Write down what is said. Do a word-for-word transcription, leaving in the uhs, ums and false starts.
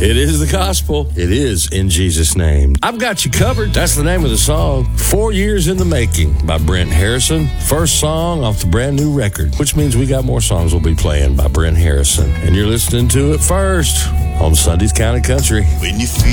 It is the gospel. It is in Jesus' name. I've got you covered. That's the name of the song. Four Years in the Making by Brent Harrison. First song off the brand new record, which means we got more songs we'll be playing by Brent Harrison. And you're listening to it first on Sunday's County Country. When you feel